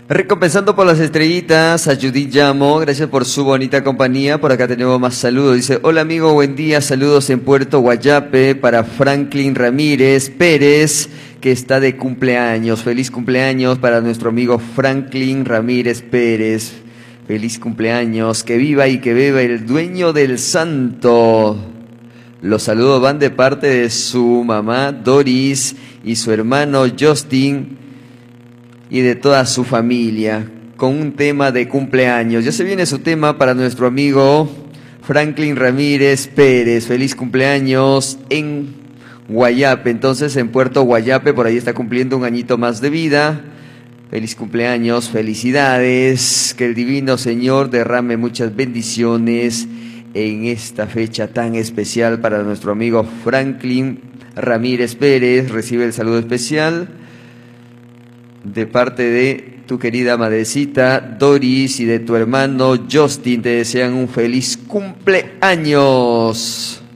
Recompensando por las estrellitas a Judith Llamo, gracias por su bonita compañía. Por acá tenemos más saludos. Dice, hola amigo, buen día, saludos en Puerto Guayape para Franklin Ramírez Pérez, que está de cumpleaños. Feliz cumpleaños para nuestro amigo Franklin Ramírez Pérez. Feliz cumpleaños, que viva y que beba el dueño del santo. Los saludos van de parte de su mamá Doris y su hermano Justin y de toda su familia, con un tema de cumpleaños. Ya se viene su tema para nuestro amigo Franklin Ramírez Pérez. Feliz cumpleaños en Guayape, entonces en Puerto Guayape, por ahí está cumpliendo un añito más de vida. Feliz cumpleaños, felicidades, que el Divino Señor derrame muchas bendiciones en esta fecha tan especial para nuestro amigo Franklin Ramírez Pérez. Recibe el saludo especial de parte de tu querida madrecita Doris y de tu hermano Justin. Te desean un feliz cumpleaños.